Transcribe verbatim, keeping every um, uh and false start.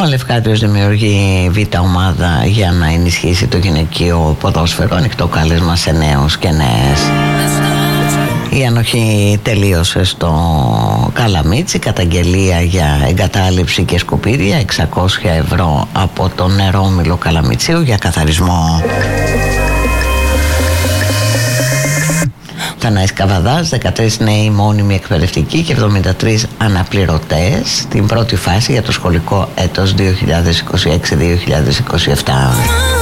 Ο Λευκάτιος δημιουργεί β' ομάδα για να ενισχύσει το γυναικείο ποδόσφαιρο. Ανοιχτό κάλεσμα σε νέους και νέες. Η ανοχή τελείωσε στο Καλαμίτσι. Καταγγελία για εγκατάλειψη και σκουπίδια. εξακόσια ευρώ από το νερόμυλο Καλαμιτσίου για καθαρισμό. Θανάης Καβαδάς, δεκατρείς νέοι μόνιμοι εκπαιδευτικοί και εβδομήντα τρεις αναπληρωτές στην πρώτη φάση για το σχολικό έτος δύο χιλιάδες είκοσι έξι δύο χιλιάδες είκοσι επτά.